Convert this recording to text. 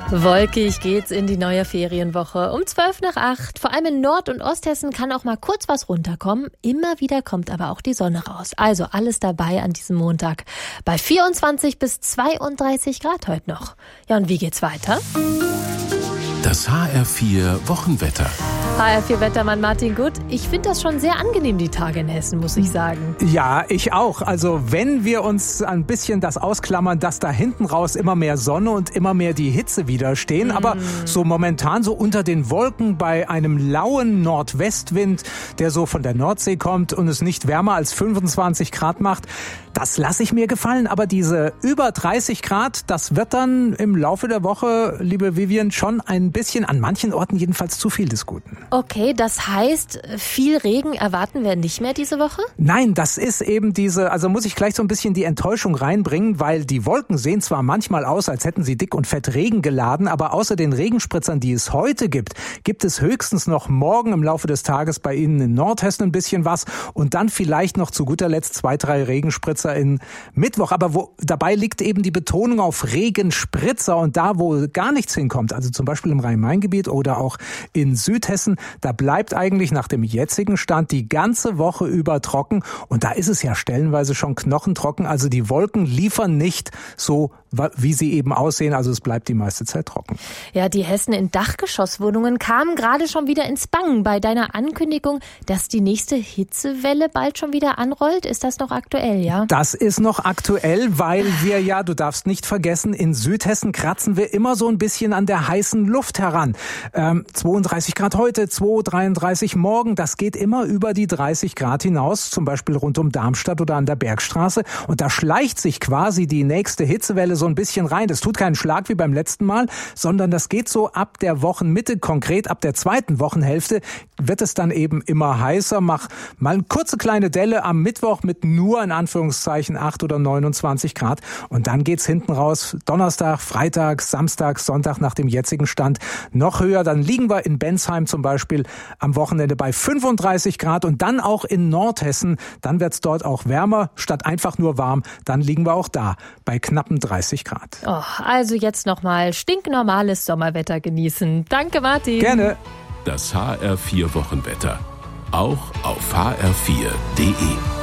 Wolkig geht's in die neue Ferienwoche. Um 7:55. Vor allem in Nord- und Osthessen kann auch mal kurz was runterkommen. Immer wieder kommt aber auch die Sonne raus. Also alles dabei an diesem Montag. Bei 24 bis 32 Grad heute noch. Ja, und wie geht's weiter? Das HR4 Wochenwetter. HR4-Wettermann Martin Gut. Ich finde das schon sehr angenehm, die Tage in Hessen, muss ich sagen. Ja, ich auch. Also wenn wir uns ein bisschen das ausklammern, dass da hinten raus immer mehr Sonne und immer mehr die Hitze widerstehen. Aber so momentan so unter den Wolken bei einem lauen Nordwestwind, der so von der Nordsee kommt und es nicht wärmer als 25 Grad macht, das lasse ich mir gefallen. Aber diese über 30 Grad, das wird dann im Laufe der Woche, liebe Vivian, schon ein bisschen, an manchen Orten jedenfalls, zu viel des Guten. Okay, das heißt, viel Regen erwarten wir nicht mehr diese Woche? Nein, das ist eben also muss ich gleich so ein bisschen die Enttäuschung reinbringen, weil die Wolken sehen zwar manchmal aus, als hätten sie dick und fett Regen geladen, aber außer den Regenspritzern, die es heute gibt es höchstens noch morgen im Laufe des Tages bei Ihnen in Nordhessen ein bisschen was und dann vielleicht noch zu guter Letzt 2, 3 Regenspritzer in Mittwoch. Aber dabei liegt eben die Betonung auf Regenspritzer und da, wo gar nichts hinkommt, also zum Beispiel im Rhein-Main-Gebiet oder auch in Südhessen, da bleibt eigentlich nach dem jetzigen Stand die ganze Woche über trocken und da ist es ja stellenweise schon knochentrocken. Also die Wolken liefern nicht so, wie sie eben aussehen. Also es bleibt die meiste Zeit trocken. Ja, die Hessen in Dachgeschosswohnungen kamen gerade schon wieder ins Bangen bei deiner Ankündigung, dass die nächste Hitzewelle bald schon wieder anrollt. Ist das noch aktuell, ja? Das ist noch aktuell, weil wir ja, du darfst nicht vergessen, in Südhessen kratzen wir immer so ein bisschen an der heißen Luft heran. 32 Grad heute, 33 morgen, das geht immer über die 30 Grad hinaus, zum Beispiel rund um Darmstadt oder an der Bergstraße. Und da schleicht sich quasi die nächste Hitzewelle so ein bisschen rein. Das tut keinen Schlag wie beim letzten Mal, sondern das geht so ab der Wochenmitte, konkret ab der zweiten Wochenhälfte, wird es dann eben immer heißer. Mach mal eine kurze kleine Delle am Mittwoch mit nur in Anführungszeichen 8 oder 29 Grad. Und dann geht's hinten raus, Donnerstag, Freitag, Samstag, Sonntag nach dem jetzigen Stand noch höher. Dann liegen wir in Bensheim zum Beispiel am Wochenende bei 35 Grad und dann auch in Nordhessen. Dann wird's dort auch wärmer, statt einfach nur warm. Dann liegen wir auch da bei knappen 30 Grad. Oh, also jetzt nochmal stinknormales Sommerwetter genießen. Danke, Martin. Gerne. Das HR4 Wochenwetter. Auch auf hr4.de.